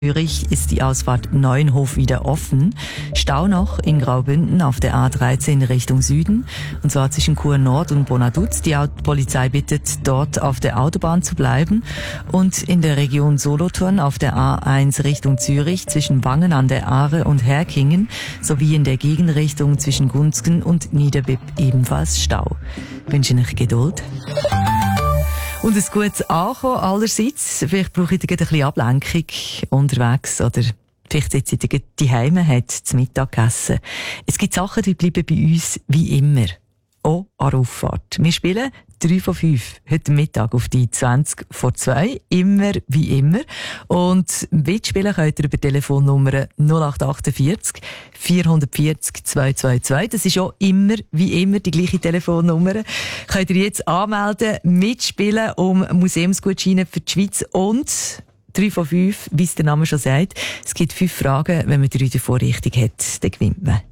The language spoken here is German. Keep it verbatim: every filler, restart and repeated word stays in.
Zürich ist die Ausfahrt Neuenhof wieder offen. Stau noch in Graubünden auf der A dreizehn Richtung Süden, und zwar zwischen Chur Nord und Bonaduz. Die Polizei bittet, dort auf der Autobahn zu bleiben. Und in der Region Solothurn auf der A eins Richtung Zürich zwischen Wangen an der Aare und Herkingen sowie in der Gegenrichtung zwischen Gunzgen und Niederbipp ebenfalls Stau. Ich wünsche euch Geduld. Und ein gutes Ankommen allerseits. Vielleicht brauche ich ein bisschen Ablenkung unterwegs oder vielleicht sitzt ihr die Heime, hat zum Mittag gegessen. Es gibt Sachen, die bleiben bei uns wie immer. Auch an der Auffahrt. Wir spielen drei von fünf heute Mittag auf die zwanzig vor zwei. Immer wie immer. Und mitspielen könnt ihr über die Telefonnummer null acht achtundvierzig vierhundertvierzig zweihundertzweiundzwanzig. Das ist auch immer wie immer die gleiche Telefonnummer. Könnt ihr jetzt anmelden, mitspielen um Museumsgutscheine für die Schweiz und drei von fünf, wie es der Name schon sagt. Es gibt fünf Fragen. Wenn man drei davon richtig hat, dann gewinnt man.